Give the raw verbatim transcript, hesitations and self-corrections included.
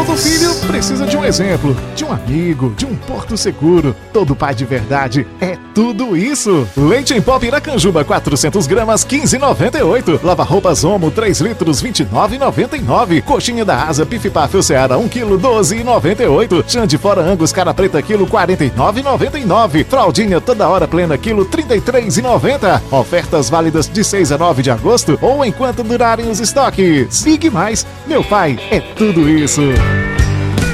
Todo filho precisa de um exemplo, de um amigo, de um porto seguro. Todo pai de verdade é tudo isso. Leite em pó Piracanjuba, quatrocentas gramas, quinze reais e noventa e oito centavos. Lava-roupas Omo, três litros, vinte e nove reais e noventa e nove centavos. Coxinha da Asa, Pife Pafel Seara, um quilo, doze reais e noventa e oito centavos. Chã de fora Angus, cara preta, quilo, quarenta e nove reais e noventa e nove centavos. Fraldinha toda hora plena, quilo, trinta e três reais e noventa centavos. Ofertas válidas de seis a nove de agosto ou enquanto durarem os estoques. Big Mais, meu pai é tudo isso.